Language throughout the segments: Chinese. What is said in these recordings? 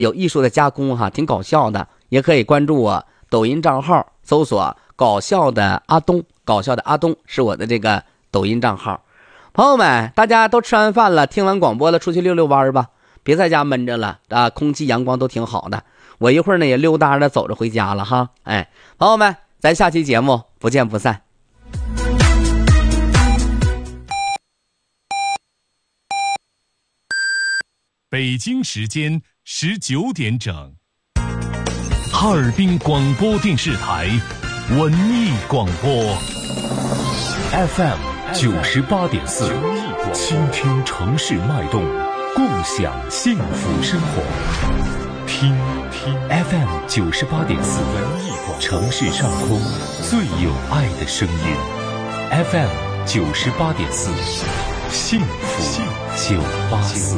有艺术的加工哈，挺搞笑的。也可以关注我抖音账号，搜索搞笑的阿东，搞笑的阿东是我的这个抖音账号。朋友们，大家都吃完饭了，听完广播了，出去溜溜弯吧，别在家闷着了啊，空气阳光都挺好的。我一会儿呢也溜达着走着回家了哈。哎，朋友们，咱下期节目不见不散。 北京时间19点整，哈尔滨广播电视台文艺广播 FM 98.4，倾听城市脉动，共享幸福生活。听 FM 98.4，城市上空最有爱的声音。FM 98.4，幸福984。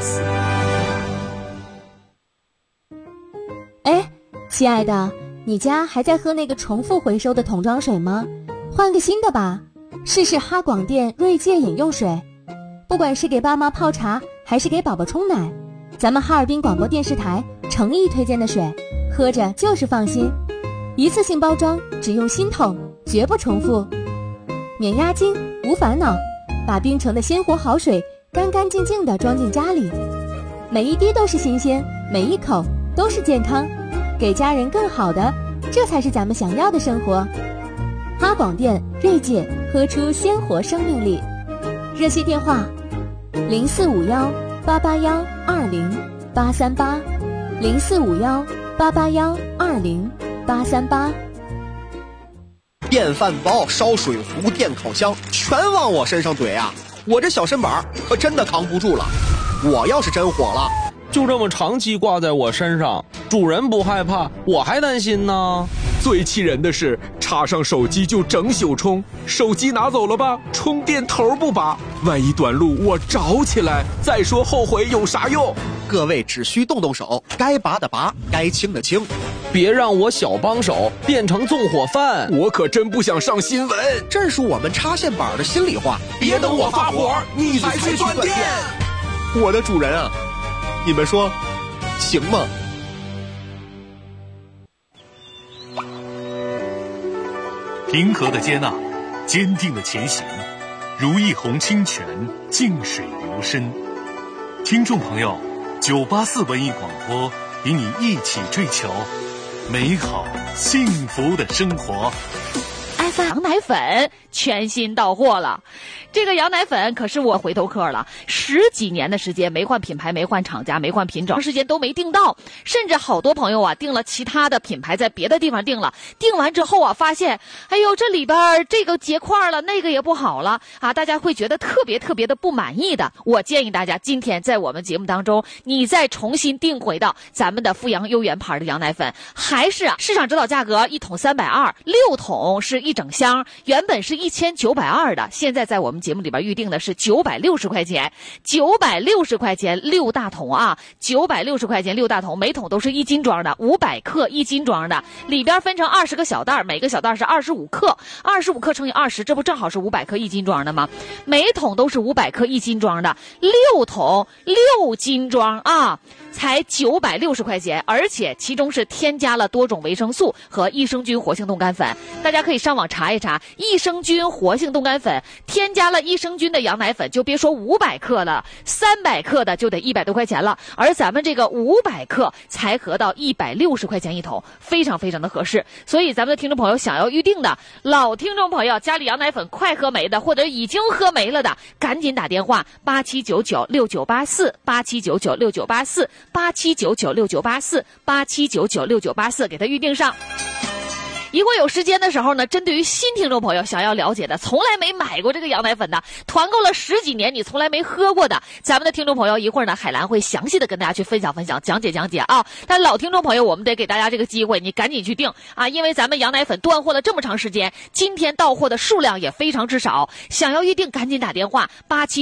哎，亲爱的，你家还在喝那个重复回收的桶装水吗？换个新的吧，试试哈广电锐界饮用水。不管是给爸妈泡茶，还是给宝宝冲奶，咱们哈尔滨广播电视台诚意推荐的水，喝着就是放心。一次性包装，只用新桶，绝不重复，免押金，无烦恼，把冰城的鲜活好水干干净净地装进家里，每一滴都是新鲜，每一口都是健康，给家人更好的，这才是咱们想要的生活。哈广电锐界，喝出鲜活生命力。热线电话0451-881-2038，0451-881-2038。 电饭煲、烧水壶、电烤箱，全往我身上怼啊！我这小身板可真的扛不住了。我要是真火了， 就这么长期挂在我身上，主人不害怕，我还担心呢。 最气人的是，插上手机就整宿充，手机拿走了吧，充电头不拔，万一短路我着起来，再说后悔有啥用？ 各位只需动动手，该拔的拔，该清的清， 别让我小帮手变成纵火犯。 我可真不想上新闻， 这是我们插线板的心里话。 别等我发火，你才去断电。 我的主人啊，你们说行吗？ 平和的接纳，坚定的前行，如一泓清泉，静水流深。听众朋友，984文艺广播与你一起追求美好幸福的生活。 羊奶粉全新到货了，这个羊奶粉可是我回头客了，10几年的时间没换品牌，没换厂家，没换品种，长时间都没订到，甚至好多朋友啊订了其他的品牌，在别的地方订了，订完之后啊发现，哎呦这里边这个结块了，那个也不好了啊，大家会觉得特别的不满意的。我建议大家今天在我们节目当中，你再重新订回到咱们的阜阳优源牌的羊奶粉，还是市场指导价格1桶320，6桶是一整箱，原本是1920的，现在在我们节目里边预定的是960块钱，960块钱6大桶啊，960块钱6大桶，每桶都是1斤装的，500克1斤装的，里边分成20个小袋，每个小袋是25克，25克乘以20，这不正好是500克1斤装的吗？每桶都是500克1斤装的，6桶6斤装啊，才960块钱，而且其中是添加了多种维生素和益生菌活性冻干粉。大家可以上网查一查，益生菌活性冻干粉添加了益生菌的羊奶粉，就别说500克了，300克的就得100多块钱了，而咱们这个500克才合到160块钱一桶，非常的合适。所以咱们的听众朋友想要预定的老听众朋友，家里羊奶粉快喝没的，或者已经喝没了的，赶紧打电话87996984，87996984，87996984，87996984，给他预定上。一会儿有时间的时候呢，针对于新听众朋友想要了解的，从来没买过这个羊奶粉的，团购了10几年你从来没喝过的，咱们的听众朋友一会儿呢，海兰会详细的跟大家去分享讲解啊。但老听众朋友，我们得给大家这个机会，你赶紧去订啊，因为咱们羊奶粉断货了这么长时间，今天到货的数量也非常之少，想要预定赶紧打电话87